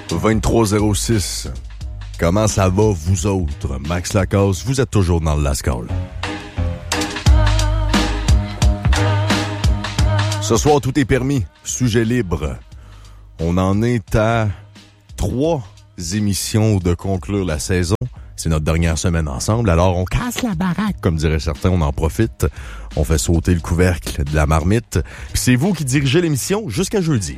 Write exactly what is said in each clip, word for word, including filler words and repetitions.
vingt-trois zéro six. Comment ça va, vous autres? Max Lacasse, vous êtes toujours dans le Lascaux. Ce soir, tout est permis. Sujet libre. On en est à trois émissions de conclure la saison. C'est notre dernière semaine ensemble. Alors, on casse la baraque, comme diraient certains. On en profite. On fait sauter le couvercle de la marmite. Puis c'est vous qui dirigez l'émission jusqu'à jeudi.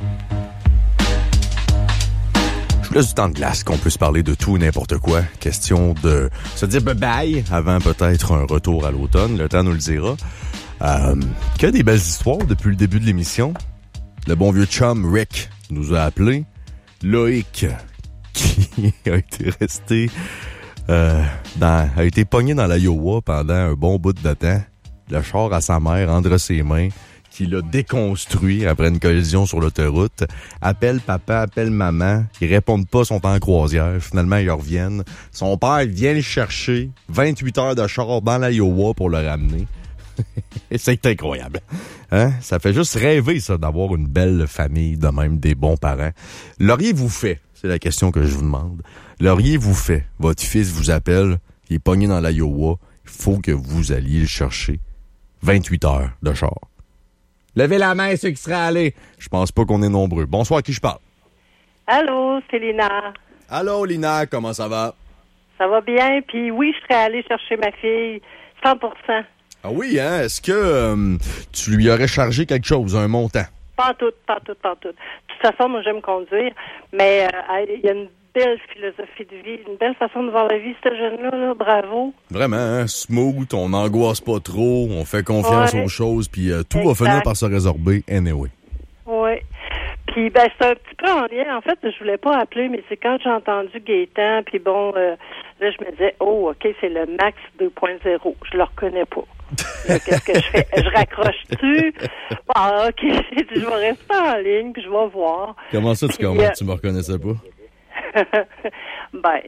Je vous laisse du temps de glace qu'on puisse parler de tout et n'importe quoi. Question de se dire bye-bye avant peut-être un retour à l'automne. Le temps nous le dira. Euh, que des belles histoires depuis le début de l'émission. Le bon vieux chum Rick nous a appelé. Loïc, qui a été resté... Euh, dans, a été pogné dans l'Iowa pendant un bon bout de temps. Le char à sa mère entre ses mains, qui l'a déconstruit après une collision sur l'autoroute. Appelle papa, appelle maman. Ils répondent pas, sont en croisière. Finalement, ils reviennent. Son père vient le chercher. vingt-huit heures de char dans l'Iowa pour le ramener. C'est incroyable. Hein? Ça fait juste rêver, ça, d'avoir une belle famille, de même des bons parents. L'auriez-vous fait? C'est la question que je vous demande. L'auriez-vous fait? Votre fils vous appelle, il est pogné dans l'Iowa, il faut que vous alliez le chercher. vingt-huit heures de char. Levez la main, ceux qui seraient allés. Je pense pas qu'on est nombreux. Bonsoir, à qui je parle? Allô, c'est Lina. Allô, Lina, comment ça va? Ça va bien, puis oui, je serais allée chercher ma fille, cent pour cent. Ah oui, hein? Est-ce que euh, tu lui aurais chargé quelque chose, un montant? Pas tout, pas tout, pas tout. De toute façon, moi, j'aime conduire, mais euh, il y a une belle philosophie de vie, une belle façon de voir la vie, ce jeune-là, là. Bravo. Vraiment, hein? Smooth, on n'angoisse pas trop, on fait confiance ouais. aux choses, puis euh, tout exact. Va finir par se résorber anyway. Oui. Puis, ben, c'est un petit peu en lien. En fait, je voulais pas appeler, mais c'est quand j'ai entendu Gaétan, puis bon, euh, là, je me disais, oh, OK, c'est le Max deux point zéro. Je le reconnais pas. Là, qu'est-ce que je fais? Je raccroche-tu? Ah, OK, je vais rester en ligne, puis je vais voir. Comment ça, tu, puis, comment, euh... tu me reconnaissais pas? ben,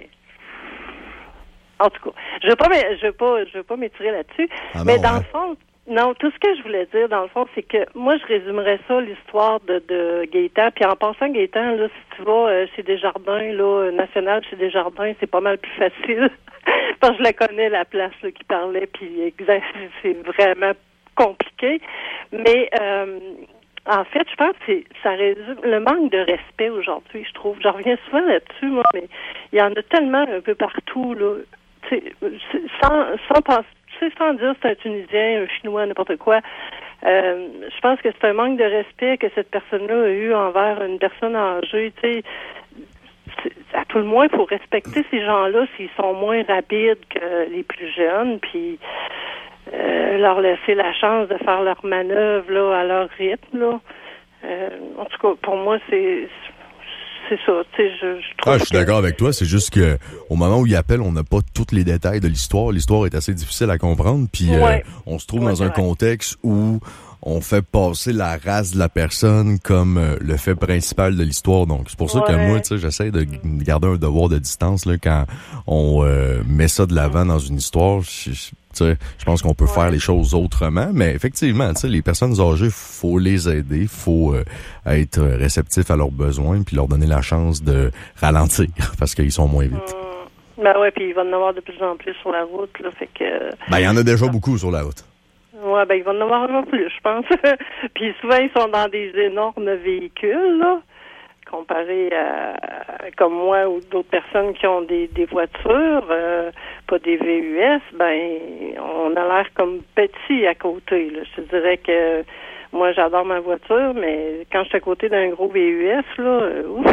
en tout cas, je veux pas, je veux pas, je veux pas m'étirer là-dessus, ah mais non, dans hein? le fond, non, tout ce que je voulais dire, dans le fond, c'est que moi, je résumerais ça, l'histoire de, de Gaétan. Puis en passant, Gaétan, là, si tu vas euh, chez Desjardins, là, national chez Desjardins, c'est pas mal plus facile. Parce que je la connais, la place là, qui parlait, puis c'est vraiment compliqué. Mais euh, en fait, je pense que c'est, ça résume le manque de respect aujourd'hui, je trouve. J'en reviens souvent là-dessus, moi, mais il y en a tellement un peu partout, là. Tu sais, sans, sans penser. Tu sais, sans dire c'est un Tunisien, un Chinois, n'importe quoi, euh, je pense que c'est un manque de respect que cette personne-là a eu envers une personne âgée. Tu sais, à tout le moins, il faut respecter ces gens-là s'ils sont moins rapides que les plus jeunes, puis euh, leur laisser la chance de faire leur manœuvre là, à leur rythme. Là. Euh, en tout cas, pour moi, c'est... C'est ça, tu sais, je, je trouve ah, je suis que... d'accord avec toi, c'est juste que au moment où il appelle, on n'a pas tous les détails de l'histoire. L'histoire est assez difficile à comprendre, puis ouais. euh, on se trouve ouais, dans un vrai. contexte où on fait passer la race de la personne comme euh, le fait principal de l'histoire. Donc, c'est pour ça ouais. que moi, tu sais, j'essaie de garder un devoir de distance là quand on euh, met ça de l'avant dans une histoire. Je, je, tu sais, je pense qu'on peut ouais. faire les choses autrement, mais effectivement, tu sais, les personnes âgées, faut les aider, faut euh, être réceptif à leurs besoins, puis leur donner la chance de ralentir parce qu'ils sont moins vite. Mmh. Ben ouais, puis il va en avoir de plus en plus sur la route, là, fait que. Ben il y en a déjà beaucoup sur la route. Ouais, ben il va en avoir un peu plus, je pense. Puis souvent ils sont dans des énormes véhicules, là, comparé à comme moi ou d'autres personnes qui ont des, des voitures, euh, pas des V U S, ben on a l'air comme petit à côté. Là. Je te dirais que moi j'adore ma voiture, mais quand je suis à côté d'un gros V U S, là, euh, ouf,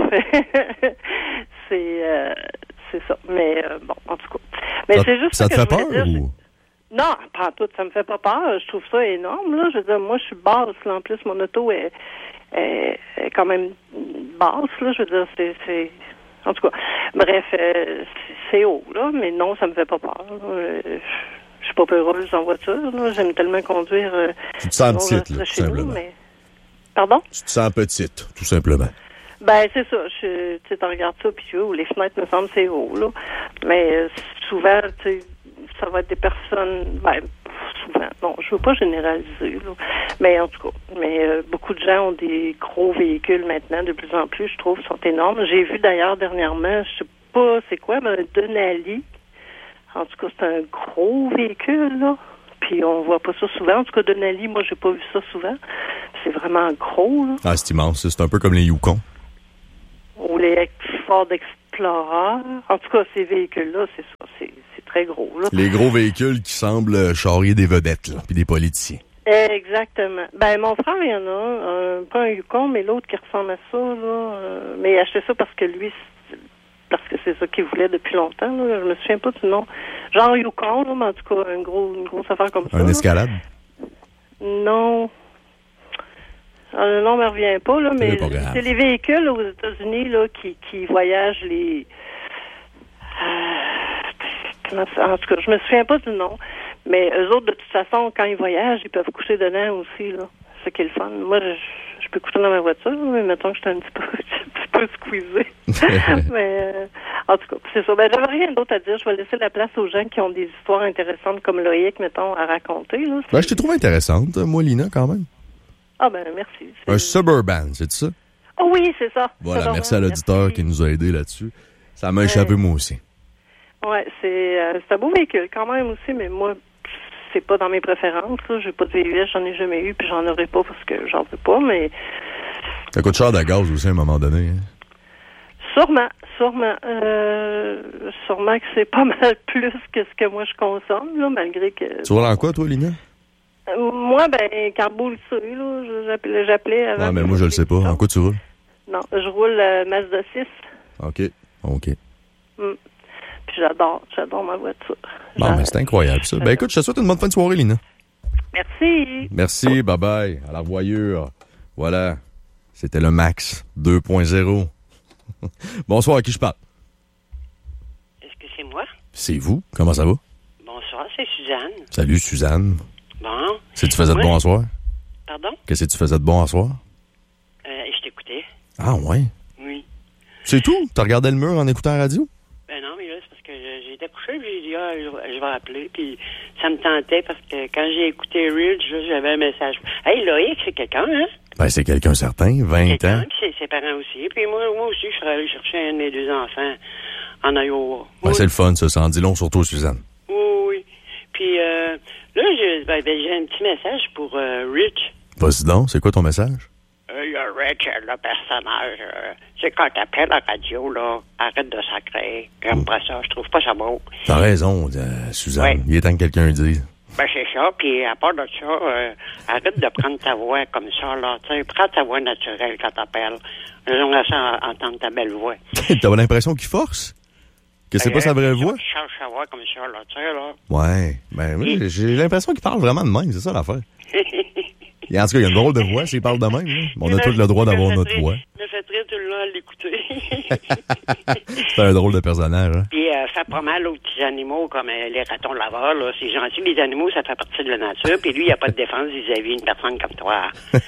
c'est euh, c'est ça. Mais euh, bon, en tout cas. Mais ça, c'est juste ça que te fait je peur dire, ou? Non, pas tout, ça me fait pas peur. Je trouve ça énorme, là. Je veux dire, moi, je suis basse, là. En plus, mon auto est, est, est quand même basse, là. Je veux dire, c'est, c'est... En tout cas, bref, euh, c'est haut, là. Mais non, ça me fait pas peur. Euh, je suis pas peureuse en voiture, là. J'aime tellement conduire. Euh, tu te sens petite, là, tout simplement. Nous, mais... Pardon? Tu te sens petite, tout simplement. Ben, c'est ça. Je, tu sais, tu regardes ça, puis oh, les fenêtres, me semblent, c'est haut, là. Mais euh, souvent, tu sais, ça va être des personnes, ben, souvent. Non, je veux pas généraliser, là. Mais en tout cas, mais euh, beaucoup de gens ont des gros véhicules maintenant, de plus en plus, je trouve, sont énormes. J'ai vu d'ailleurs dernièrement, je sais pas c'est quoi, mais un Denali. En tout cas, c'est un gros véhicule, là. Puis on voit pas ça souvent. En tout cas, Denali, moi, j'ai pas vu ça souvent. C'est vraiment gros, là. Ah, c'est immense. C'est un peu comme les Yukon. Ou les Ford Explorer. En tout cas, ces véhicules-là, c'est ça. C'est, c'est très gros, là. Les gros véhicules qui semblent charrier des vedettes, là, puis des politiciens. Exactement. Ben, mon frère, il y en a un, euh, pas un Yukon, mais l'autre qui ressemble à ça, là. Euh, mais il a acheté ça parce que lui, parce que c'est ça qu'il voulait depuis longtemps, là. Je me souviens pas du nom. Genre Yukon, là, mais en tout cas, un gros, une grosse affaire comme ça. Un escalade? Non. Euh, le nom ne me revient pas, là, mais c'est, c'est les véhicules aux États-Unis là, qui, qui voyagent les... Euh, comment ça? En tout cas, je me souviens pas du nom. Mais eux autres, de toute façon, quand ils voyagent, ils peuvent coucher dedans aussi, là. C'est ça qui est le fun. Moi, je, je peux coucher dans ma voiture, mais mettons que je suis un petit peu, un petit peu squeezée. mais, euh, en tout cas, c'est ça. Ben, j'avais rien d'autre à dire. Je vais laisser la place aux gens qui ont des histoires intéressantes comme Loïc, mettons, à raconter, là. Ben, je t'ai trouvé intéressante, moi, Lina, quand même. Ah, ben, merci. C'est... Un Suburban, c'est ça? Oh oui, c'est ça. Voilà, Suburban, merci à l'auditeur merci. Qui nous a aidés là-dessus. Ça m'a échappé, euh, moi aussi. Ouais, c'est, euh, c'est un beau véhicule quand même aussi, mais moi, c'est pas dans mes préférences, là. J'ai pas de V U S, j'en ai jamais eu, puis j'en aurai pas parce que j'en veux pas, mais... Ça coûte cher de gaz aussi à un moment donné, hein? Sûrement, sûrement. Euh, sûrement que c'est pas mal plus que ce que moi je consomme, là, malgré que... Tu roules en quoi, toi, Lina? Euh, moi, ben, carboulsé, là, j'appelais, j'appelais avant... Ah, mais moi, je le sais pas. En quoi tu roules? Non, je roule euh, Mazda six. OK, OK. Mm. Puis j'adore, j'adore ma voiture. Bon, j'adore. Mais c'est incroyable, ça. Ben, écoute, je te souhaite une bonne fin de soirée, Lina. Merci. Merci, bye-bye. À la revoyure. Voilà. C'était le Max deux point zéro. Bonsoir, à qui je parle? Est-ce que c'est moi? C'est vous. Comment ça va? Bonsoir, c'est Suzanne. Salut, Suzanne. Bon. Qu'est-ce que tu faisais de bon à soir? Pardon? Qu'est-ce que tu faisais de bon à soir? Euh, je t'écoutais. Ah, ouais? Oui. C'est tout? T'as regardé le mur en écoutant la radio? Ben non, mais là, c'est parce que j'étais couché, puis j'ai dit, ah, je, je vais appeler, puis ça me tentait, parce que quand j'ai écouté Ridge, j'avais un message. Hey, Loïc, c'est quelqu'un, hein? Ben, c'est quelqu'un certain, vingt quelqu'un, ans. Puis c'est ses parents aussi. Puis moi, moi aussi, je serais allé chercher un de mes deux enfants en Iowa. Ben, oui. c'est le fun, ça. Ça en dit long, surtout, Suzanne. Oui, oui. Puis euh, là, j'ai, ben, ben, j'ai un petit message pour euh, Rich. Vas-y donc, c'est quoi ton message? Euh, le Rich, le personnage, euh, c'est quand t'appelles la radio, là, arrête de sacrer. J'aime pas ça, je trouve pas ça beau. T'as raison, euh, Suzanne. Ouais. Il est temps que quelqu'un le dise. Ben, c'est ça, puis à part de ça, euh, arrête de prendre ta voix comme ça, là, tu sais, prends ta voix naturelle quand t'appelles. J'aimerais ça entendre ta belle voix. T'as l'impression qu'il force? Que c'est ben, pas sa vraie voix? Tu cherches sa voix comme ça, là, tu sais, là. Ouais, ben oui, j'ai l'impression qu'il parle vraiment de même, c'est ça l'affaire. Et en tout cas, il y a une drôle de voix s'il parle de même. Là. On a tous le droit d'avoir notre voix. Je me fais très tout le long à l'écouter. C'est un drôle de personnage. Hein? Puis euh, ça fait pas mal aux petits animaux comme euh, les ratons laveurs. Là. C'est gentil, les animaux, ça fait partie de la nature. Puis lui, il n'y a pas de défense vis-à-vis d'une personne comme toi.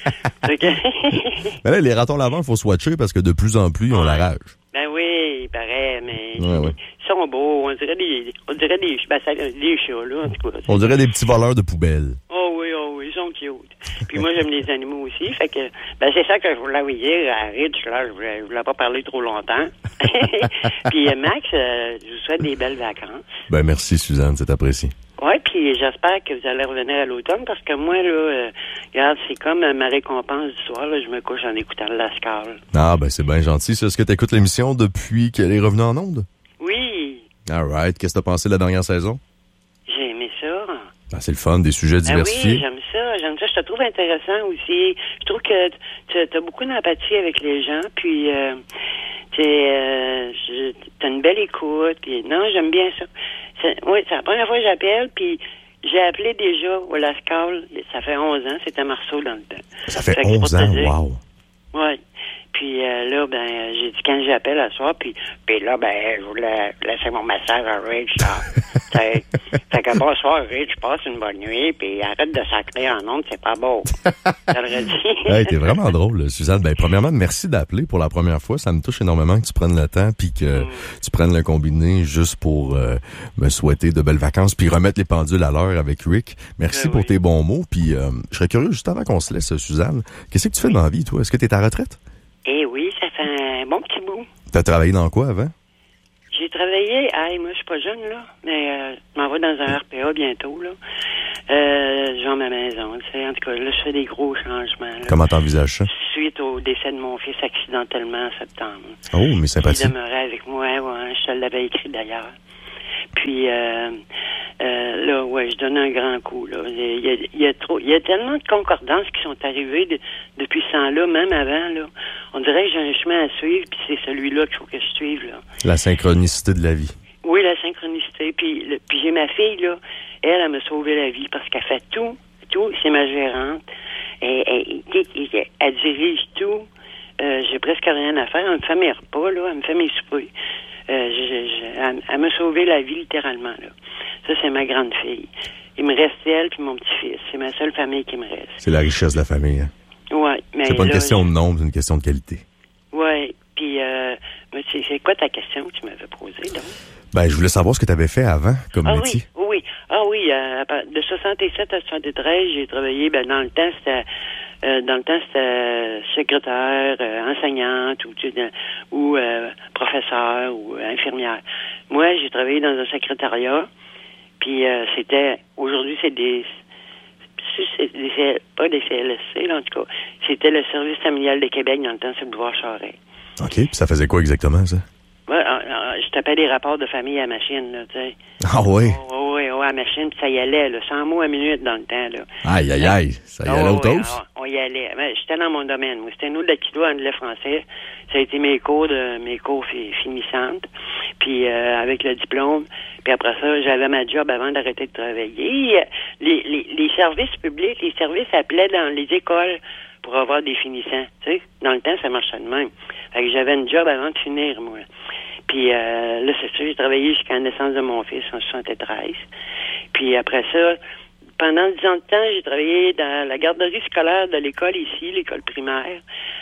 Mais là, les ratons laveurs, il faut swatcher parce que de plus en plus, ils ont la rage. Ben oui, il paraît, mais ouais, ouais. ils sont beaux. On dirait des, on dirait des, ben, ça, des chats, là, en tout cas. On dirait des petits voleurs de poubelles. Oh oui, oh oui, ils sont cute. Puis moi, j'aime les animaux aussi. Fait que, ben, c'est ça que je voulais vous dire à Rich, là. Je voulais, je voulais pas parler trop longtemps. Puis Max, euh, je vous souhaite des belles vacances. Ben, merci, Suzanne, c'est apprécié. Oui, puis j'espère que vous allez revenir à l'automne parce que moi, là, euh, regarde, c'est comme euh, ma récompense du soir, là, je me couche en écoutant le Lascar. Ah, ben c'est bien gentil. Ça. Est-ce que tu écoutes l'émission depuis qu'elle est revenue en ondes? Oui. All right. Qu'est-ce que tu as pensé de la dernière saison? J'ai aimé ça. Ben, c'est le fun, des sujets diversifiés. Ah oui, j'aime ça, j'aime ça. Je te trouve intéressant aussi. Je trouve que tu as beaucoup d'empathie avec les gens, puis euh, tu euh, as une belle écoute. Puis non, j'aime bien ça. C'est, oui, c'est la première fois que j'appelle, puis j'ai appelé déjà au Lascar, ça fait onze ans, c'était Marceau dans le temps. Ça fait, fait onze ans, wow! Oui. Puis euh, là, ben, j'ai dit quand j'appelle à soir, puis, puis là, ben, je voulais laisser mon message à Rich, là. Fait, fait que bonsoir, Rich, passe une bonne nuit, puis arrête de sacrer en ondes, c'est pas beau. J'aurais dit. Hey, t'es vraiment drôle, Suzanne. Ben, premièrement, merci d'appeler pour la première fois. Ça me touche énormément que tu prennes le temps, puis que mm. tu prennes le combiné juste pour euh, me souhaiter de belles vacances, puis remettre les pendules à l'heure avec Rick. Merci ben pour oui. tes bons mots, puis euh, je serais curieux, juste avant qu'on se laisse, Suzanne, qu'est-ce que tu fais dans la vie, toi? Est-ce que t'es à retraite? Eh oui, ça fait un bon petit bout. T'as travaillé dans quoi avant? J'ai travaillé, hey, moi je suis pas jeune là, mais euh, je m'en vais dans un R P A bientôt là. Euh, je vends ma maison, tu sais, en tout cas, là je fais des gros changements. Là. Comment t'envisages ça? Suite au décès de mon fils accidentellement en septembre. Oh, mais sympathique. Il demeurait avec moi, ouais, je te l'avais écrit d'ailleurs. Puis euh, euh, là, ouais, je donne un grand coup. Là. Il y a, il y a trop, il y a tellement de concordances qui sont arrivées de, depuis ce temps-là, même avant. Là. On dirait que j'ai un chemin à suivre, puis c'est celui-là qu'il faut que je suive. Là. La synchronicité de la vie. Oui, la synchronicité. Puis, le, puis j'ai ma fille, là, elle, elle m'a sauvé la vie parce qu'elle fait tout, tout. C'est ma gérante. Elle, elle, elle, elle dirige tout. Euh, j'ai presque rien à faire. Elle me fait mes repas, là. Elle me fait mes soupers. Euh, je, je, elle, elle m'a sauvé la vie, littéralement, là. Ça, c'est ma grande fille. Il me reste elle puis mon petit-fils. C'est ma seule famille qui me reste. C'est la richesse de la famille, hein? Oui. C'est pas une là, question de nombre, c'est une question de qualité. Oui. Puis, euh, c'est, c'est quoi ta question que tu m'avais posée, donc? Ben, je voulais savoir ce que tu avais fait avant, comme ah, métier. Oui, oui. Ah oui, euh, de soixante-sept à soixante-treize, j'ai travaillé, ben, dans le temps, c'était... Euh, dans le temps, c'était euh, secrétaire, euh, enseignante ou, ou euh, professeur ou euh, infirmière. Moi, j'ai travaillé dans un secrétariat, puis euh, c'était... Aujourd'hui, c'est des... C'est des pas des C L S C, là, en tout cas. C'était le Service familial de Québec, dans le temps, c'est le boulevard Charest. OK, puis ça faisait quoi exactement, ça? Ouais, euh, euh, je tapais des rapports de famille à machine, là, tu sais. Ah oui? Oh, oui, oui, à machine, puis ça y allait, là, cent mots à minute dans le temps, là. Aïe, aïe, aïe, ça y allait oh, au toast? Oui, on y allait. Ben, j'étais dans mon domaine, moi. C'était nous, de l'aquilo, anglais, français. Ça a été mes cours de, mes cours fi- finissantes. Puis, euh, avec le diplôme. Puis après ça, j'avais ma job avant d'arrêter de travailler. Les, les, les services publics, les services appelaient dans les écoles pour avoir des finissants, tu sais. Dans le temps, ça marchait de même. Fait que j'avais une job avant de finir, moi. Puis euh, là, c'est ça, j'ai travaillé jusqu'à la naissance de mon fils en soixante-treize. Puis après ça, pendant dix ans de temps, j'ai travaillé dans la garderie scolaire de l'école ici, l'école primaire,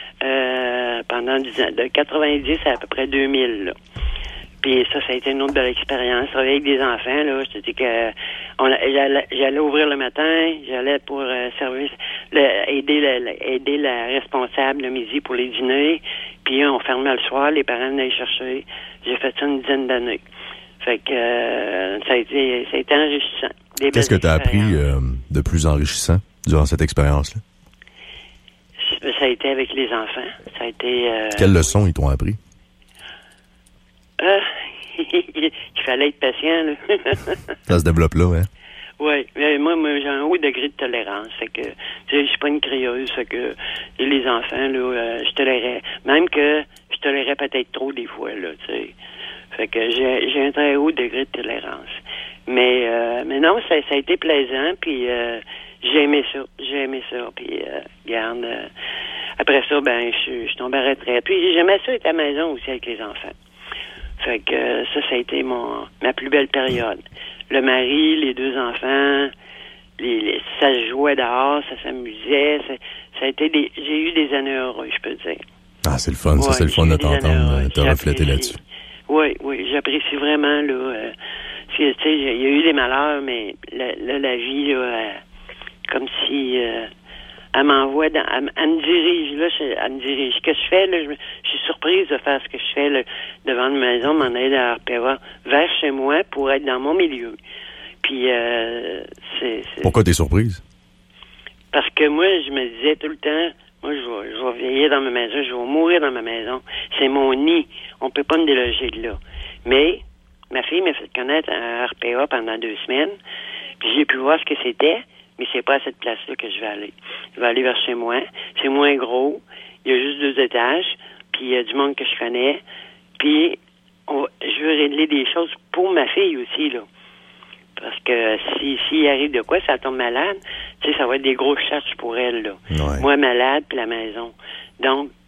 euh, pendant dix ans, de quatre-vingt-dix à à peu près deux mille, là. Puis ça, ça a été une autre belle expérience. Travailler avec des enfants, là, je te dis que on, j'allais, j'allais ouvrir le matin, j'allais pour euh, service, le, aider, le, aider la responsable le midi pour les dîners, puis on fermait le soir, les parents venaient chercher. J'ai fait ça une dizaine d'années. Fait que euh, ça a été, ça a été enrichissant. Des Qu'est-ce que tu as appris euh, de plus enrichissant durant cette expérience-là? Ça a été avec les enfants. Ça a été. Euh, Quelles leçons ils t'ont appris? Euh, il fallait être patient, là. Ça se développe là, hein? Oui, mais moi, moi, j'ai un haut degré de tolérance. Fait que, tu sais, je suis pas une crieuse. Fait que, les enfants, là, euh, je tolérais. Même que je tolérais peut-être trop des fois, là, tu sais. Fait que j'ai, j'ai un très haut degré de tolérance. Mais, euh, mais non, ça, ça a été plaisant, puis euh, j'ai aimé ça. J'ai aimé ça, puis euh, garde. Euh, après ça, ben, je suis tombé à retraite. Puis j'aimais ça être à la maison aussi avec les enfants. Fait que euh, ça, ça a été mon ma plus belle période. Le mari, les deux enfants, les, les, ça se jouait dehors, ça s'amusait. Ça, ça a été des, j'ai eu des années heureuses, je peux te dire. Ah, c'est le fun, ouais, ça, c'est le fun de t'entendre, te refléter là-dessus. Oui, oui, j'apprécie vraiment, là. Euh, tu sais, il y a eu des malheurs, mais la, là, la vie, là, euh, comme si... Euh, elle m'envoie, dans, elle, elle me dirige, là, je, elle me dirige. Ce que je fais, là, je, je suis surprise de faire ce que je fais, là, devant une maison, m'en aller à R P A, vers chez moi, pour être dans mon milieu. Puis, euh, c'est, c'est... Pourquoi t'es surprise? Parce que moi, je me disais tout le temps, moi, je vais, je vais vieillir dans ma maison, je vais mourir dans ma maison. C'est mon nid. On peut pas me déloger de là. Mais, ma fille m'a fait connaître un R P A pendant deux semaines, puis j'ai pu voir ce que c'était. Mais c'est pas à cette place-là que je vais aller. Je vais aller vers chez moi. C'est moins gros. Il y a juste deux étages. Puis il y a du monde que je connais. Puis on, je veux régler des choses pour ma fille aussi, là. Parce que si s'il arrive de quoi, ça tombe malade, tu sais, ça va être des grosses charges pour elle, là. Ouais. Moi, malade, puis la maison. Donc,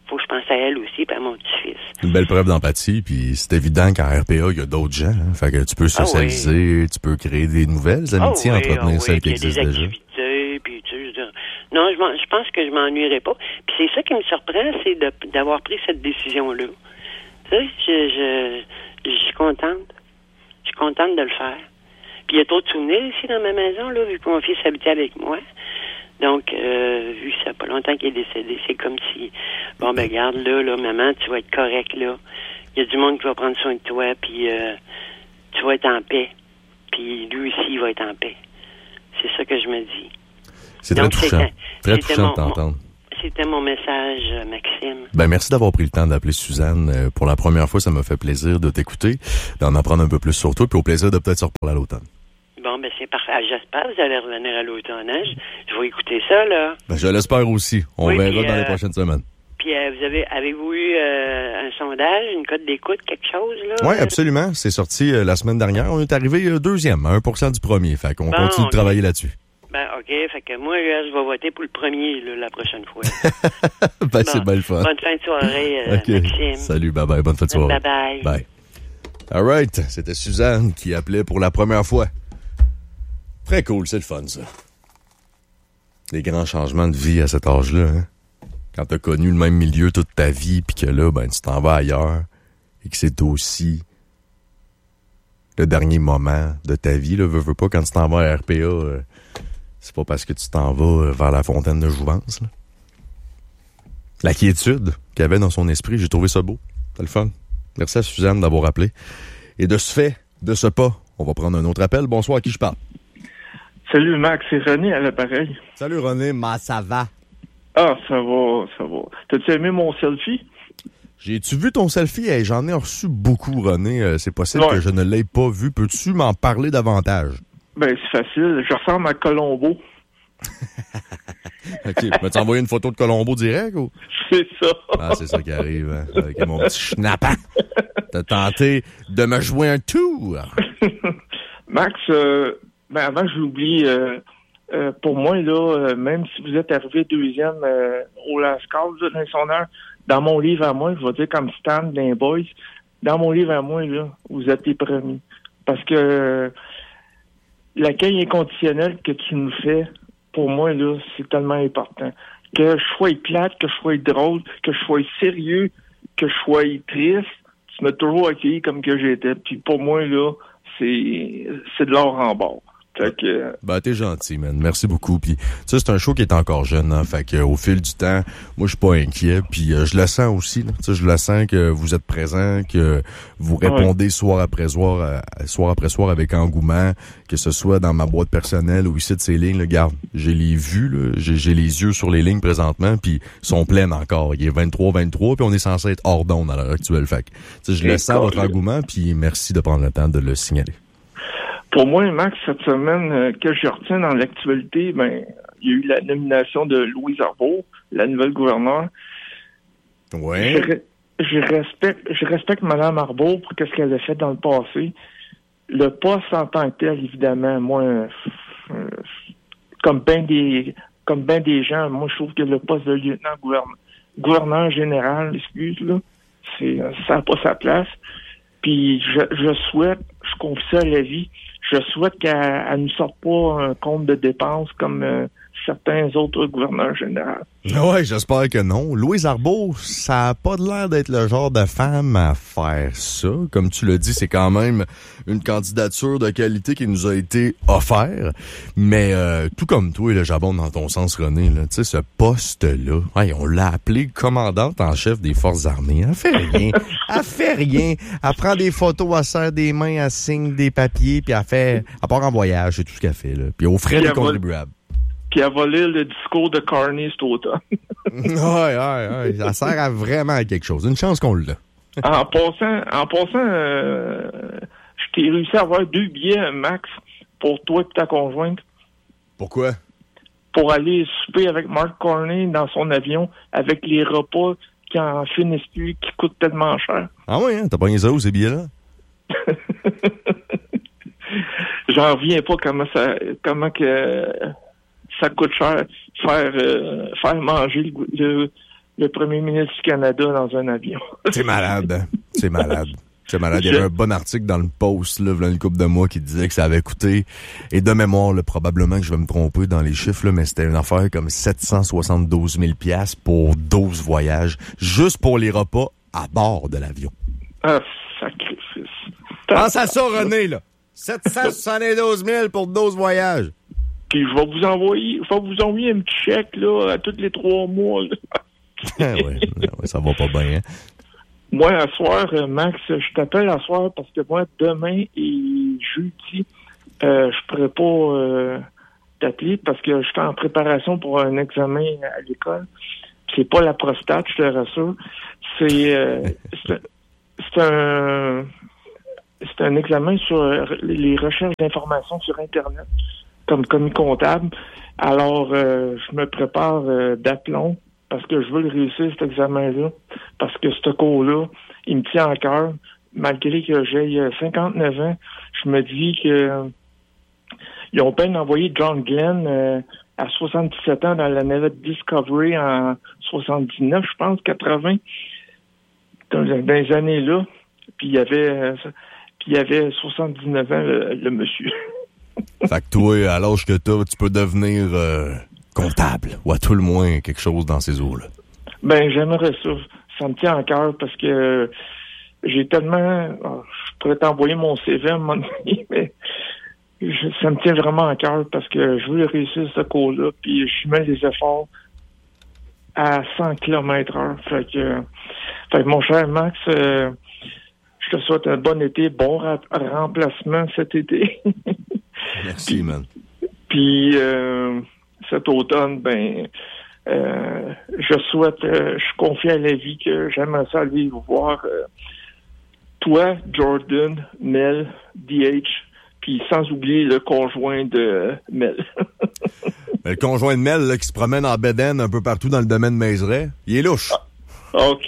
faut que je pense à elle aussi, puis à mon petit-fils. Une belle preuve d'empathie, puis c'est évident qu'en R P A, il y a d'autres gens. Hein, fait que tu peux socialiser, ah oui. tu peux créer des nouvelles amitiés, ah oui, entretenir ah celles oui, qui existent déjà. Puis, tu sais, non, je, je pense que je m'ennuierai pas. Puis c'est ça qui me surprend, c'est de, d'avoir pris cette décision-là. Tu sais, je, je, je suis contente. Je suis contente de le faire. Puis il y a trop de souvenirs ici dans ma maison, là, vu que mon fils habitait avec moi. Donc, euh, vu que ça fait pas longtemps qu'il est décédé, c'est comme si, bon, ben, regarde, là, là, maman, tu vas être correct, là. Il y a du monde qui va prendre soin de toi, puis euh, tu vas être en paix. Puis lui aussi, il va être en paix. C'est ça que je me dis. C'est très touchant. C'était, très touchant mon, de t'entendre. C'était mon message, Maxime. Ben, merci d'avoir pris le temps d'appeler Suzanne. Pour la première fois, ça m'a fait plaisir de t'écouter, d'en apprendre un peu plus sur toi, puis au plaisir de peut-être se reparler à l'automne. Bon, ben, c'est parfait. J'espère que vous allez revenir à l'automne. Hein? Je, je vais écouter ça, là. Ben, je l'espère aussi. On oui, verra puis, dans euh, les prochaines semaines. Puis, euh, vous avez, avez-vous eu euh, un sondage, une cote d'écoute, quelque chose, là? Oui, absolument. C'est sorti euh, la semaine dernière. On est arrivé euh, deuxième, à un pour cent du premier. Fait qu'on bon, continue okay. de travailler là-dessus. Ben, OK. Fait que moi, là, je vais voter pour le premier, là, la prochaine fois. ben, bon, c'est bien le fun. Bonne fin de soirée, euh, okay. Maxime. Salut, bye-bye. Bonne fin de soirée. Bye-bye. Bye. All right. C'était Suzanne qui appelait pour la première fois. Très cool, c'est le fun, ça. Les grands changements de vie à cet âge-là, hein? Quand t'as connu le même milieu toute ta vie, puis que là, ben, tu t'en vas ailleurs, et que c'est aussi le dernier moment de ta vie, là, veux, veux pas, quand tu t'en vas à R P A, euh, c'est pas parce que tu t'en vas vers la fontaine de jouvence, là. La quiétude qu'il avait dans son esprit, j'ai trouvé ça beau. C'est le fun. Merci à Suzanne d'avoir appelé. Et de ce fait, de ce pas, on va prendre un autre appel. Bonsoir, à qui je parle? Salut Max, c'est René à l'appareil. Salut René, ma ça va? Ah, ça va, ça va. T'as-tu aimé mon selfie? J'ai-tu vu ton selfie? Hey, j'en ai reçu beaucoup, René. Euh, c'est possible ouais. que je ne l'ai pas vu. Peux-tu m'en parler davantage? Ben, c'est facile. Je ressemble à Colombo. OK. Peux-tu envoyer une photo de Colombo direct ou? C'est ça. Ah, c'est ça qui arrive, hein? Avec mon petit schnappant. T'as tenté de me jouer un tour. Max, euh, ben avant que j'oublie, euh, euh, pour moi, là, euh, même si vous êtes arrivé deuxième euh, au Last Call, là, dans les sondages, dans mon livre à moi, je vais dire comme Stan d'un Boys, dans mon livre à moi, là, vous êtes les premiers. Parce que euh, l'accueil inconditionnel que tu nous fais, pour moi, là, c'est tellement important. Que je sois plate, que je sois drôle, que je sois sérieux, que je sois triste, tu m'as toujours accueilli comme que j'étais. Puis pour moi, là, c'est c'est de l'or en bord. Fait que... Ben, t'es gentil, man. Merci beaucoup. Puis, tu sais, c'est un show qui est encore jeune, hein. Fait que, au fil du temps, moi, je suis pas inquiet. Puis, euh, je le sens aussi, tu sais, je le sens que vous êtes présent, que vous répondez ouais. soir après soir, euh, soir après soir avec engouement, que ce soit dans ma boîte personnelle ou ici de ces lignes, là. Regarde, j'ai les vues, là. J'ai, j'ai les yeux sur les lignes présentement, puis sont pleines encore. Il est vingt-trois vingt-trois, puis on est censé être hors d'onde à l'heure actuelle. Fait que, tu sais, je le sens, votre engouement, puis merci de prendre le temps de le signaler. Pour moi, Max, cette semaine, euh, que je retiens dans l'actualité, ben, il y a eu la nomination de Louise Arbour, la nouvelle gouverneure. Oui. Je, je respecte, je respecte Mme Arbour pour ce qu'elle a fait dans le passé. Le poste en tant que tel, évidemment, moi, euh, comme bien des, comme ben des gens, moi, je trouve que le poste de lieutenant-gouverneur, gouverneur général, excuse, là, c'est, ça n'a pas sa place. Puis, je, je souhaite, je confie ça à la vie, je souhaite qu'elle ne sorte pas un compte de dépenses comme euh, certains autres gouverneurs généraux. Ouais, j'espère que non. Louise Arbour, ça a pas l'air d'être le genre de femme à faire ça. Comme tu l'as dit, c'est quand même une candidature de qualité qui nous a été offerte. Mais euh, tout comme toi, là, j'abonde dans ton sens, René. Tu sais, ce poste-là, ouais, on l'a appelé commandante en chef des Forces armées. Elle fait rien. Elle fait rien. Elle prend des photos, elle serre des mains, elle signe des papiers, puis elle fait, elle part en voyage, c'est tout ce qu'elle fait, là. Puis aux frais des contribuables. Puis elle va lire le discours de Carney cet automne. ouais, ouais, ouais. Ça sert à vraiment à quelque chose. Une chance qu'on l'a. en passant, en passant, euh, je t'ai réussi à avoir deux billets, Max, pour toi et ta conjointe. Pourquoi? Pour aller souper avec Mark Carney dans son avion avec les repas qui en finissent plus, qui coûtent tellement cher. Ah oui, hein? T'as pogné ça où, ces billets-là? J'en reviens pas comment ça, comment que ça coûte cher faire euh, faire manger le, le, le premier ministre du Canada dans un avion. C'est malade, hein? C'est malade. C'est malade. Il y avait un bon article dans le Post, là, il y a une couple de mois, qui disait que ça avait coûté, et de mémoire, là, probablement que je vais me tromper dans les chiffres, là, mais c'était une affaire comme sept cent soixante-douze mille dollars pour douze voyages, juste pour les repas à bord de l'avion. Ah, sacrifice. Pense à ça, René, là. sept cent soixante-douze mille pour douze voyages. Puis je vais vous envoyer, je vais vous envoyer un petit chèque, là, à tous les trois mois, là. ouais, ouais, ça va pas bien, hein? Moi, à soir, Max, je t'appelle à soir parce que moi, demain et jeudi, euh, je pourrais pas euh, t'appeler parce que je suis en préparation pour un examen à l'école. C'est pas la prostate, je te rassure. C'est, euh, c'est, c'est un c'est un examen sur les recherches d'informations sur Internet, comme commis comptable. Alors, euh, je me prépare euh, d'aplomb parce que je veux le réussir, cet examen-là, parce que ce cours-là, il me tient à cœur. Malgré que j'ai cinquante-neuf ans, je me dis que euh, ils ont peine d'envoyer John Glenn euh, à soixante-dix-sept ans dans la navette Discovery en soixante-dix-neuf, je pense, quatre-vingts, dans, dans les années-là. Puis il y avait euh, puis il y avait soixante-dix-neuf ans, le, le monsieur. Fait que toi, à l'âge que t'as, tu peux devenir euh, comptable, ou à tout le moins quelque chose dans ces eaux-là. Ben, j'aimerais ça. Ça me tient à cœur parce que j'ai tellement... Oh, je pourrais t'envoyer mon C V à un moment donné, mais je, ça me tient vraiment à cœur parce que je veux réussir ce cours-là, puis je mets les efforts à cent kilomètres heure. Fait que, fait que mon cher Max, euh, je te souhaite un bon été, bon ra- remplacement cet été. Merci, puis, man. Puis euh, cet automne, ben... Euh, je souhaite, euh, je confie à la vie que j'aimerais ça aller vous voir. Euh, toi, Jordan, Mel, D H, puis sans oublier le conjoint de Mel. Le conjoint de Mel là, qui se promène en bédaine un peu partout dans le domaine Maiseret, il est louche. Ah, OK.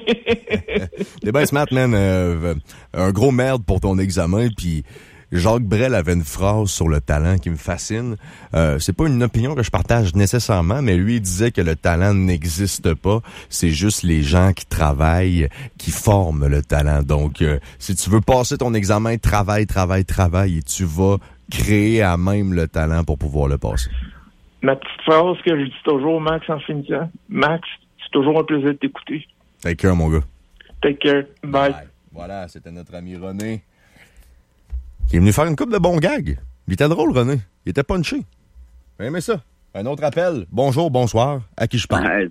T'es bien smart, man. Euh, un gros merde pour ton examen, puis Jacques Brel avait une phrase sur le talent qui me fascine. Euh, c'est pas une opinion que je partage nécessairement, mais lui, il disait que le talent n'existe pas. C'est juste les gens qui travaillent, qui forment le talent. Donc, euh, si tu veux passer ton examen, travaille, travaille, travaille, et tu vas créer à même le talent pour pouvoir le passer. Ma petite phrase que je dis toujours, Max, en finissant. Max, c'est toujours un plaisir de t'écouter. Take care, mon gars. Take care. Bye. Bye. Voilà, c'était notre ami René, qui est venu faire une couple de bons gags. Il était drôle, René. Il était punché. J'ai aimé ça. Un autre appel. Bonjour, bonsoir. À qui je parle?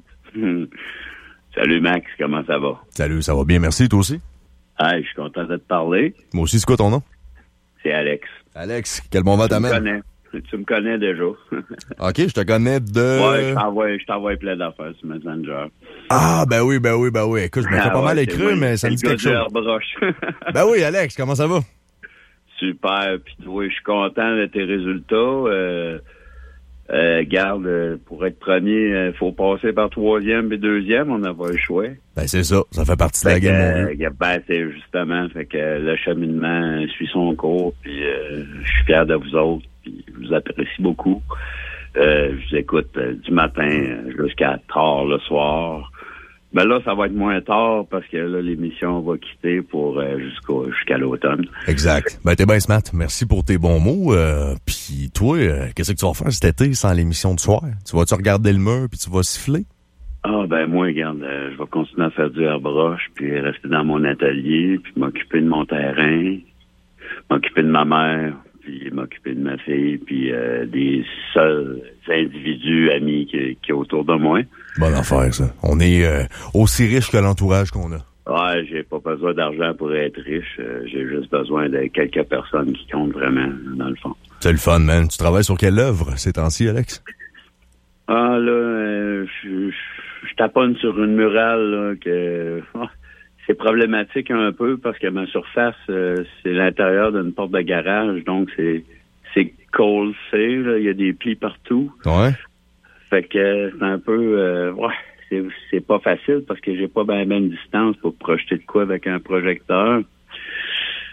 Salut, Max. Comment ça va? Salut, ça va bien. Merci, toi aussi. Hey, je suis content de te parler. Moi aussi, c'est quoi ton nom? C'est Alex. Alex, quel bon vent t'amène? Tu me connais. Tu me connais déjà. OK, je te connais de... Ouais, je t'envoie, je t'envoie plein d'affaires sur Messenger. Ah, ben oui, ben oui, ben oui. Écoute, je me fais ah, pas ouais, mal écrire, mais ça me dit quelque chose. Ben oui, Alex, comment ça va? Super. Puis tu vois, je suis content de tes résultats. Euh, euh, garde, pour être premier, il euh, faut passer par troisième et deuxième. On n'a pas le choix. Ben c'est ça. Ça fait partie fait de la game, euh, mon vieux. Ben, c'est justement. Fait que euh, le cheminement suit son cours. Puis euh, je suis fier de vous autres. Puis je vous apprécie beaucoup. Euh, je vous écoute euh, du matin jusqu'à tard le soir. Ben là, ça va être moins tard parce que là, l'émission va quitter pour euh, jusqu'au jusqu'à l'automne. Exact. Ben t'es bien smart. Merci pour tes bons mots. Euh, puis toi, euh, qu'est-ce que tu vas faire cet été sans l'émission de soir? Tu vas-tu regarder le mur puis tu vas siffler? Ah ben moi, regarde, euh, je vais continuer à faire du airbrush, puis rester dans mon atelier, puis m'occuper de mon terrain, m'occuper de ma mère, puis m'occuper de ma fille, puis euh, des seuls individus, amis qui, qui est autour de moi. Bonne affaire, ça. On est euh, aussi riche que l'entourage qu'on a. Ouais, j'ai pas besoin d'argent pour être riche. Euh, j'ai juste besoin de quelques personnes qui comptent vraiment, dans le fond. C'est le fun, man. Tu travailles sur quelle œuvre ces temps-ci, Alex? Ah, là, euh, je, je, je taponne sur une murale, là, que... Oh, c'est problématique un peu parce que ma surface, euh, c'est l'intérieur d'une porte de garage, donc c'est c'est collé, là, il y a des plis partout. Ouais. Fait que c'est un peu... Euh, ouais, c'est, c'est pas facile parce que j'ai pas bien ben de distance pour projeter de quoi avec un projecteur.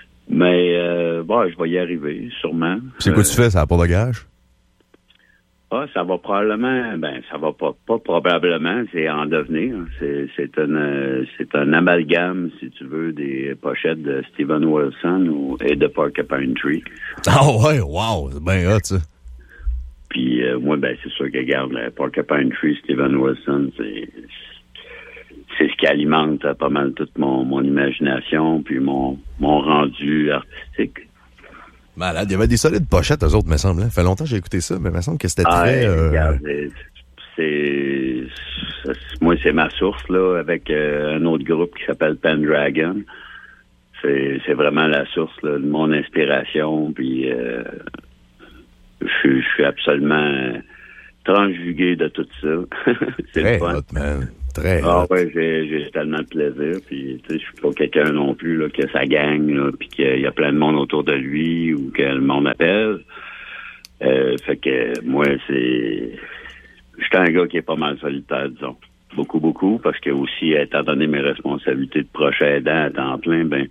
Mais, euh, bon, je vais y arriver, sûrement. C'est quoi euh, tu fais, ça, la porte de garage? Ah, ça va probablement, ben, ça va pas, pas probablement, c'est en devenir. C'est, c'est un, c'est un amalgame, si tu veux, des pochettes de Steven Wilson ou, et de Porcupine Tree. Ah ouais, wow, c'est bien hot, ça. Puis, euh, moi, ben, c'est sûr que, regarde, le Porcupine Tree, Steven Wilson, c'est, c'est ce qui alimente pas mal toute mon, mon imagination, puis mon, mon rendu artistique. Malade. Il y avait des solides pochettes, eux autres, me semble. Ça fait longtemps que j'ai écouté ça, mais il me semble que c'était ah, très... Euh... Regarde, c'est, c'est, c'est... Moi, c'est ma source, là, avec euh, un autre groupe qui s'appelle Pendragon. C'est, c'est vraiment la source, là, de mon inspiration, puis euh, je, je suis absolument transjugué de tout ça. C'est très le fun. hot, man. Très ah hot. ouais, j'ai, j'ai tellement de plaisir. Puis, tu sais, je suis pas quelqu'un non plus là que ça gagne, là, puis qu'il y a plein de monde autour de lui ou que le monde appelle. Euh, fait que moi, c'est, je suis un gars qui est pas mal solitaire, disons, beaucoup, beaucoup, parce que aussi, étant donné mes responsabilités de proche aidant à temps plein, ben,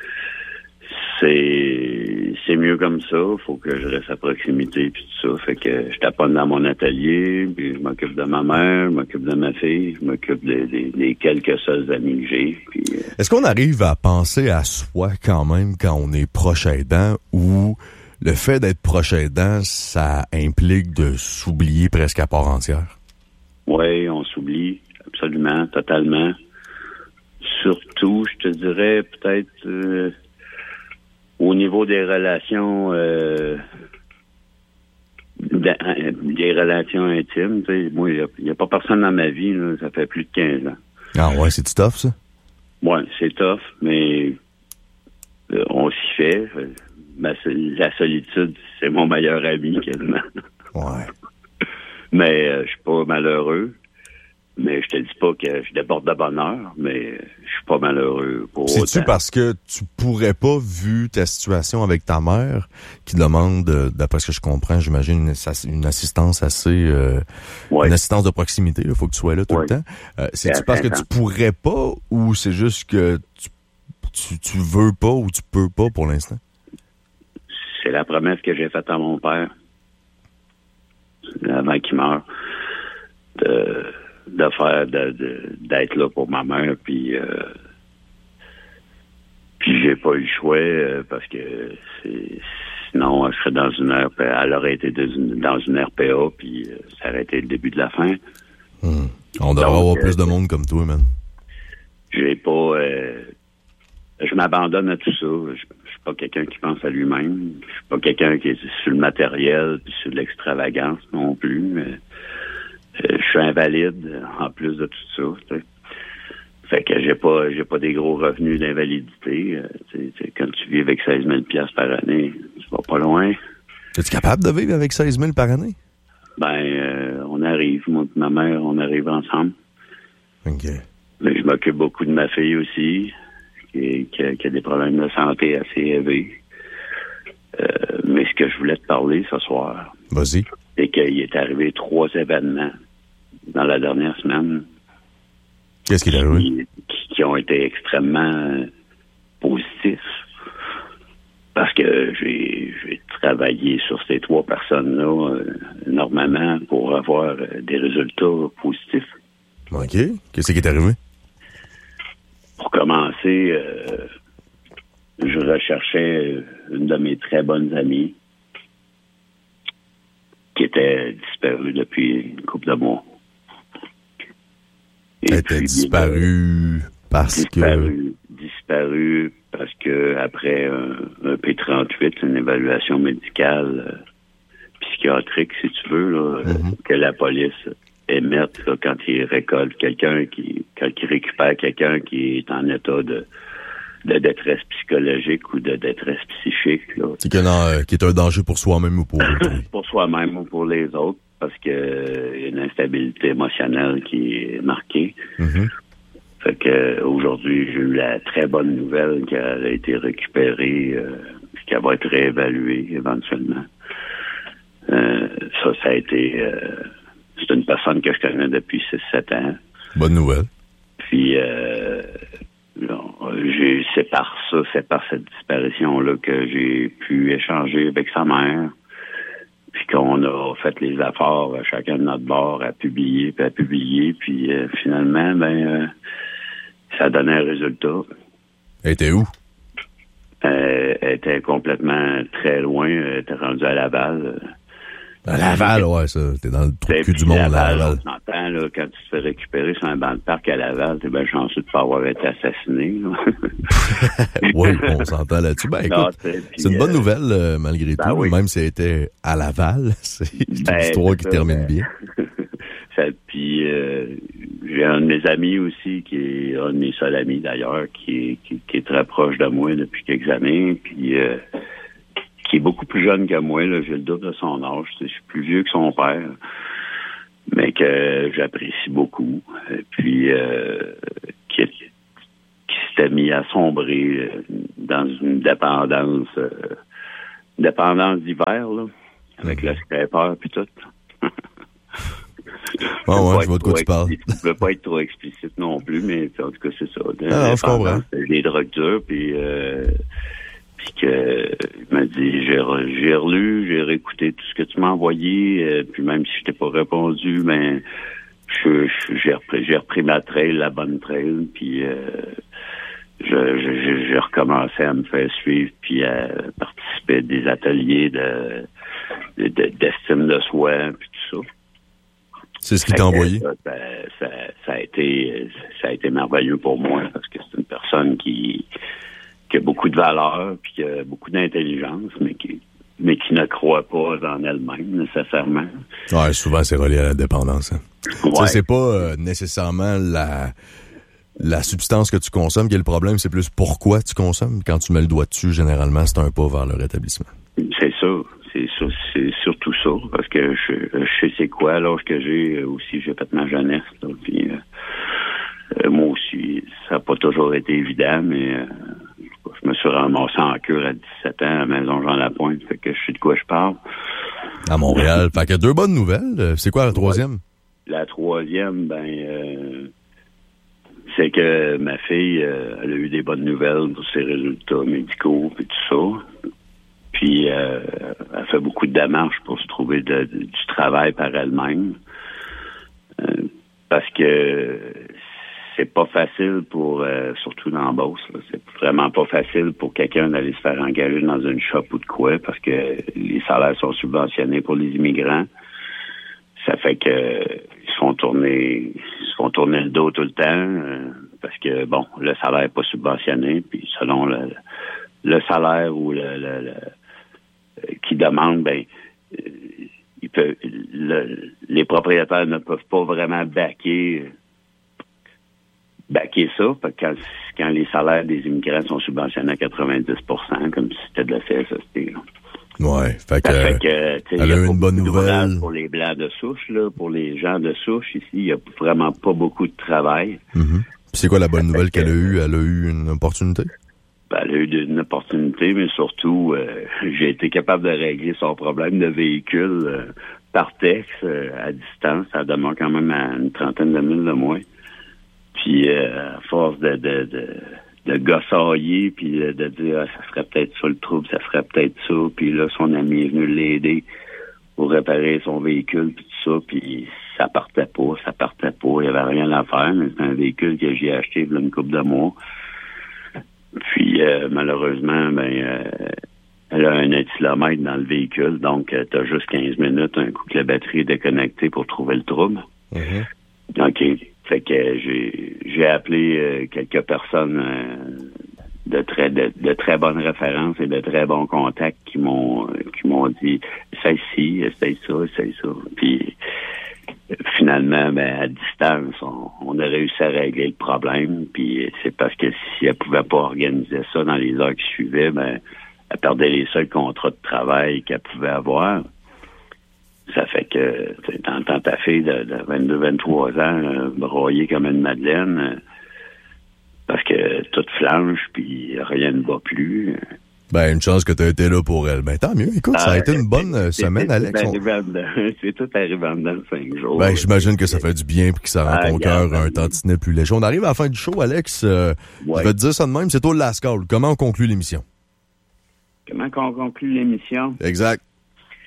c'est c'est mieux comme ça. Faut que je reste à proximité puis tout ça. Fait que je taponne dans mon atelier, puis je m'occupe de ma mère, je m'occupe de ma fille, je m'occupe des, des, des quelques seuls amis que j'ai. Puis, euh... Est-ce qu'on arrive à penser à soi quand même quand on est proche aidant ou le fait d'être proche aidant, ça implique de s'oublier presque à part entière? Oui, on s'oublie absolument, totalement. Surtout, je te dirais peut-être... Euh, au niveau des relations, euh, des relations intimes, tu sais, moi, il n'y a, a pas personne dans ma vie, là, ça fait plus de quinze ans. Ah ouais, c'est tough, ça? Ouais, c'est tough, mais euh, on s'y fait. Ma, la solitude, c'est mon meilleur ami, quasiment. Ouais. Mais euh, je suis pas malheureux. Mais je te dis pas que je déborde de bonheur, mais je suis pas malheureux pour autant. C'est-tu parce que tu pourrais pas, vu ta situation avec ta mère, qui demande, d'après ce que je comprends, j'imagine, une, une assistance assez... Euh, ouais. Une assistance de proximité, il faut que tu sois là tout ouais. le temps. Euh, c'est-tu parce que tu pourrais pas, ou c'est juste que tu, tu, tu veux pas ou tu peux pas pour l'instant? C'est la promesse que j'ai faite à mon père, avant qu'il meure, de... de faire de, de d'être là pour ma mère, puis euh, puis j'ai pas eu le choix euh, parce que c'est, sinon je serais dans une R P A, elle aurait été dans une, dans une R P A, puis euh, ça aurait été le début de la fin. Mmh. On devrait Donc, avoir euh, plus de monde comme toi, man. J'ai pas euh, je m'abandonne à tout ça. Je, je suis pas quelqu'un qui pense à lui-même. Je suis pas quelqu'un qui est sur le matériel puis sur l'extravagance non plus, mais je suis invalide en plus de tout ça. T'sais. Fait que j'ai pas j'ai pas des gros revenus d'invalidité. T'sais, t'sais, quand tu vis avec seize mille dollars par année, tu vas pas loin. Es-tu capable de vivre avec seize mille par année? Ben, euh, on arrive. Moi et ma mère, on arrive ensemble. OK. Mais je m'occupe beaucoup de ma fille aussi, qui, qui, a, qui a des problèmes de santé assez élevés. Euh, mais ce que je voulais te parler ce soir... Vas-y. C'est qu'il est arrivé trois événements dans la dernière semaine. Qu'est-ce qui est arrivé? Qui, qui ont été extrêmement positifs. Parce que j'ai, j'ai travaillé sur ces trois personnes-là euh, énormément pour avoir euh, des résultats positifs. OK. Qu'est-ce qui est arrivé? Pour commencer, euh, je recherchais une de mes très bonnes amies qui était disparue depuis une couple de mois. Et Elle était disparue parce disparu, que... Disparue parce que après un, un P trente-huit, une évaluation médicale euh, psychiatrique, si tu veux, là, mm-hmm. euh, que la police émette là, quand il récolte quelqu'un, qui quand il récupère quelqu'un qui est en état de de détresse psychologique ou de détresse psychique. Là. C'est qu'il euh, qui est un danger pour soi-même ou pour autrui. Pour soi-même ou pour les autres, parce que euh, y a une instabilité émotionnelle qui est marquée. Mm-hmm. Fait que aujourd'hui, j'ai eu la très bonne nouvelle qu'elle a été récupérée, euh, qu'elle va être réévaluée éventuellement. Euh, ça, ça a été... Euh, c'est une personne que je connais depuis six sept ans. Bonne nouvelle. Puis... Euh, Non, j'ai, c'est par ça, c'est par cette disparition-là que j'ai pu échanger avec sa mère. puis qu'on a fait les efforts, chacun de notre bord, à publier, puis à publier, puis euh, finalement, ben, euh, ça donnait un résultat. Elle était où? Euh, elle était complètement très loin, elle était rendue à Laval. À Laval, ouais, ça. T'es dans le trou de cul du monde, Laval, à Laval. On s'entend, là, quand tu te fais récupérer sur un banc de parc à Laval, t'es bien chanceux de ne pas avoir été assassiné, là. Oui, on s'entend là-dessus. Ben, écoute, non, c'est une bonne euh, nouvelle, euh, malgré ben tout, oui. Même si elle était à Laval. C'est une ben, histoire qui ça, termine ben, bien. Puis, euh, j'ai un de mes amis aussi, qui est un de mes seuls amis, d'ailleurs, qui est, qui, qui est très proche de moi depuis quelques années, puis... Euh, qui est beaucoup plus jeune que moi, là, j'ai le double de son âge, je suis plus vieux que son père, mais que j'apprécie beaucoup, et puis euh, qui, qui s'était mis à sombrer dans une dépendance, euh, une dépendance d'hiver, là, avec mmh. le scraper puis tout. Bon, ouais, je vois de quoi tu parles. Je veux pas être trop explicite non plus, mais en tout cas, c'est ça. Ah, non, je comprends. Les drogues dures, puis... Euh, Puis que il m'a dit, j'ai, j'ai relu, j'ai réécouté tout ce que tu m'as envoyé, euh, puis même si je t'ai pas répondu, ben je, je, j'ai repris, j'ai repris ma trail, la bonne trail, puis euh, je, je, j'ai recommencé à me faire suivre, puis à participer à des ateliers de, de, de d'estime de soi, puis tout ça. C'est ce qu'il t'a envoyé? Ça, ça, ça, ça a été, ça a été merveilleux pour moi parce que c'est une personne qui qui a beaucoup de valeur, puis qui a beaucoup d'intelligence, mais qui, mais qui ne croit pas en elle-même, nécessairement. Ouais, souvent, c'est relié à la dépendance. Hein. Ouais. C'est pas euh, nécessairement la, la substance que tu consommes qui est le problème, c'est plus pourquoi tu consommes. Quand tu mets le doigt dessus, généralement, c'est un pas vers le rétablissement. C'est ça. C'est ça. C'est surtout ça, parce que je, je sais c'est quoi, l'âge que j'ai, aussi, j'ai fait ma jeunesse, là, puis euh, euh, moi aussi, ça n'a pas toujours été évident, mais... Euh, je me suis ramassé en cure à dix-sept ans à la maison Jean-Lapointe, fait que je sais de quoi je parle. À Montréal. Fait que deux bonnes nouvelles. C'est quoi la troisième? La troisième, ben, euh, c'est que ma fille, euh, elle a eu des bonnes nouvelles pour ses résultats médicaux et tout ça. Puis, euh, elle fait beaucoup de démarches pour se trouver de, de, du travail par elle-même. Euh, parce que c'est pas facile pour, euh, surtout dans la Beauce, là, c'est vraiment pas facile pour quelqu'un d'aller se faire engager dans une shop ou de quoi, parce que les salaires sont subventionnés pour les immigrants. Ça fait que ils se font tourner, ils se font tourner le dos tout le temps, euh, parce que bon, le salaire est pas subventionné, puis selon le, le salaire ou le, le, le euh, qui demande, ben euh, il peut, le, les propriétaires ne peuvent pas vraiment backer. backer ça, parce que quand, quand les salaires des immigrants sont subventionnés à quatre-vingt-dix pour cent, comme si c'était de la C S S T. Là. Ouais, fait que, fait que elle a eu une bonne nouvelle. Pour les Blancs de souche, là, pour les gens de souche, ici, il n'y a vraiment pas beaucoup de travail. Mm-hmm. C'est quoi la bonne nouvelle qu'elle a eue? Elle a eu une opportunité? Ben, elle a eu une opportunité, mais surtout, euh, j'ai été capable de régler son problème de véhicule euh, par texte, euh, à distance. Ça demeure quand même à une trentaine de milles de moins. Puis, euh, à force de, de, de, de gossailler, puis de, de dire, ah, ça serait peut-être ça le trouble, ça serait peut-être ça. Puis là, son ami est venu l'aider pour réparer son véhicule, puis tout ça. Puis ça partait pas, ça partait pas. Il y avait rien à faire, mais c'est un véhicule que j'ai acheté il y a une couple de mois. Puis, euh, malheureusement, ben, euh, elle a un éthylomètre dans le véhicule, donc euh, t'as juste quinze minutes, un coup que la batterie est déconnectée pour trouver le trouble. Mm-hmm. OK. Fait que j'ai j'ai appelé euh, quelques personnes euh, de très de, de très bonnes références et de très bons contacts qui m'ont qui m'ont dit essaye ci, essaye ça, essaye ça. Puis finalement, ben à distance, on, on a réussi à régler le problème. Puis c'est parce que si elle pouvait pas organiser ça dans les heures qui suivaient, ben elle perdait les seuls contrats de travail qu'elle pouvait avoir. Ça fait que t'entends ta fille de, de vingt-deux vingt-trois ans euh, broyer comme une madeleine euh, parce que tout flanche puis rien ne va plus. Ben, une chance que tu as été là pour elle. Ben, tant mieux. Écoute, ah, ça a été une bonne c'est, semaine, c'est, Alex. C'est, on... c'est tout arrivé en dedans de cinq jours. Ben, j'imagine que ça fait du bien puis que ça rend ah, ton cœur un tantinet plus léger. On arrive à la fin du show, Alex. Euh, ouais. Je vais te dire ça de même. C'est toi le last call. Comment on conclut l'émission? Comment on conclut l'émission? Exact.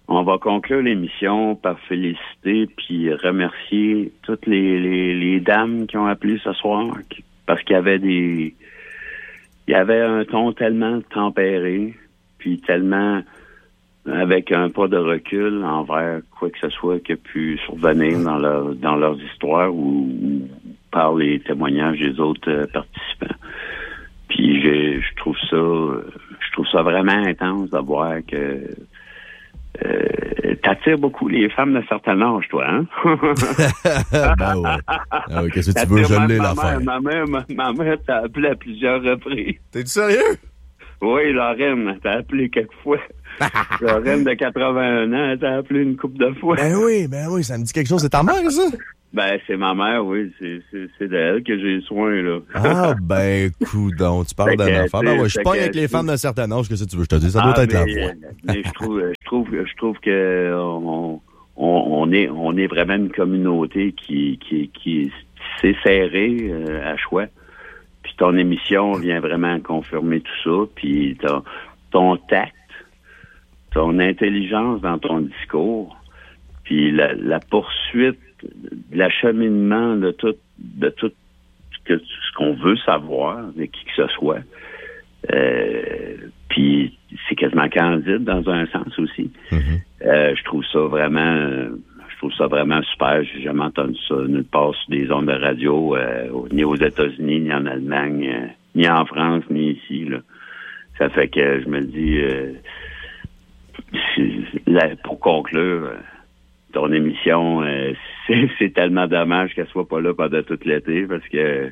on va conclure l'émission par féliciter puis remercier toutes les, les, les dames qui ont appelé ce soir, parce qu'il y avait des... Il y avait un ton tellement tempéré, puis tellement avec un pas de recul envers quoi que ce soit qui a pu survenir dans leur dans leurs histoires ou, ou par les témoignages des autres euh, participants. Puis je, je trouve ça je trouve ça vraiment intense de voir que euh, t'attires beaucoup les femmes de certain âge, toi, hein? Ben ouais. Ah ouais, qu'est-ce que tu veux, je l'ai l'affaire. Ma mère, ma, ma mère t'a appelé à plusieurs reprises. T'es-tu sérieux? Oui, Lorraine, t'a appelé quelques fois. Lorraine de quatre-vingt-un ans, elle t'a appelé une couple de fois. Ben oui, ben oui, ça me dit quelque chose. C'est ta mère, ça? Ben, c'est ma mère, oui. C'est, c'est, c'est d'elle que j'ai soin, là. Ah, ben, coudonc, tu parles d'un enfant. Ben ouais, je suis pas avec les femmes d'un certain âge, qu'est-ce que tu veux, je te dis? Ça doit ah, être mais, la voix. Mais je trouve, je trouve, je trouve que on, on, on est, on est vraiment une communauté qui, qui, qui s'est serrée euh, à choix. Puis ton émission vient vraiment confirmer tout ça. Puis ton, ton tact, ton intelligence dans ton discours, puis la, la poursuite, l'acheminement de tout, de tout ce, que, ce qu'on veut savoir de qui que ce soit. Euh, puis c'est quasiment candide dans un sens aussi. Mm-hmm. Euh, je trouve ça vraiment, je trouve ça vraiment super. J'ai jamais entendu ça nulle part sur des ondes de radio, euh, ni aux États-Unis, ni en Allemagne, euh, ni en France, ni ici, là. Ça fait que je me dis, euh, là, pour conclure, euh, ton émission, euh, c'est, c'est tellement dommage qu'elle soit pas là pendant tout l'été, parce que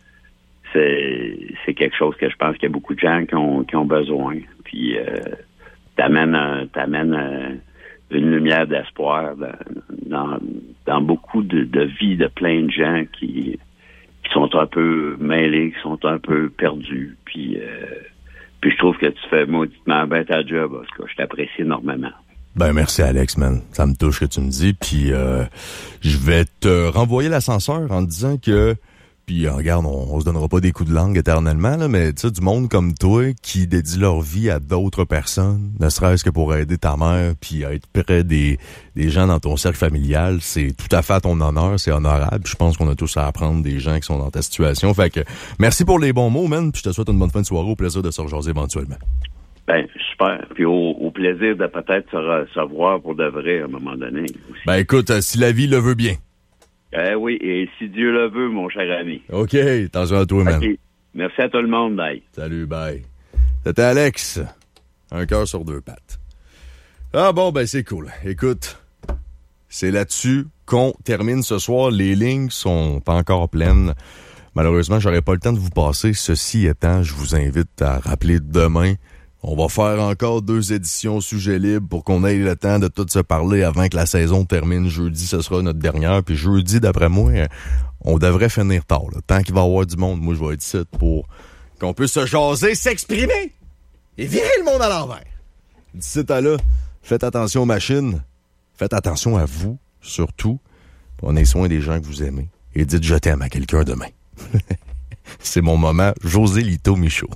c'est, c'est quelque chose que je pense qu'il y a beaucoup de gens qui ont, qui ont besoin. Puis euh, t'amènes, un, t'amènes un, une lumière d'espoir dans, dans, dans beaucoup de, de vies de plein de gens qui, qui sont un peu mêlés, qui sont un peu perdus. Puis, euh, puis je trouve que tu fais mauditement bien ta job, en tout cas, je t'apprécie énormément. Ben merci Alex, man. Ça me touche ce que tu me dis. Puis euh, je vais te renvoyer l'ascenseur en te disant que, puis regarde, on, on se donnera pas des coups de langue éternellement, là, mais tu sais, du monde comme toi qui dédie leur vie à d'autres personnes, ne serait-ce que pour aider ta mère, puis à être près des, des gens dans ton cercle familial, c'est tout à fait à ton honneur, c'est honorable. Je pense qu'on a tous à apprendre des gens qui sont dans ta situation. Fait que merci pour les bons mots, man. Puis je te souhaite une bonne fin de soirée, au plaisir de se rejaser éventuellement. Ben, super. Puis au, au plaisir de peut-être se, se voir pour de vrai à un moment donné aussi. Ben écoute, euh, si la vie le veut bien. Eh oui, et si Dieu le veut, mon cher ami. OK, attention à toi, man. Okay. Merci à tout le monde, bye. Salut, bye. C'était Alex. Un cœur sur deux pattes. Ah bon, ben c'est cool. Écoute, c'est là-dessus qu'on termine ce soir. Les lignes sont pas encore pleines. Malheureusement, j'aurai pas le temps de vous passer. Ceci étant, je vous invite à rappeler demain. On va faire encore deux éditions sujet libre pour qu'on ait le temps de tout se parler avant que la saison termine. Jeudi, ce sera notre dernière. Puis jeudi, d'après moi, on devrait finir tard. Là. Tant qu'il va y avoir du monde, moi, je vais être ici pour qu'on puisse se jaser, s'exprimer et virer le monde à l'envers. D'ici à là, faites attention aux machines. Faites attention à vous, surtout. Prenez soin des gens que vous aimez. Et dites « je t'aime » à quelqu'un demain. C'est mon moment. José Lito Michaud.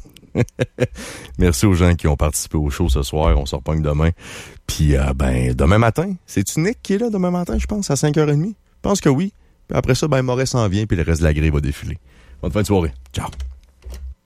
Merci aux gens qui ont participé au show ce soir. On se repogne demain. Puis, euh, ben, demain matin, c'est-tu Nick qui est là demain matin, je pense, à cinq heures trente? Je pense que oui. Puis après ça, ben, Maurice s'en vient, puis le reste de la grille va défiler. Bonne fin de soirée. Ciao.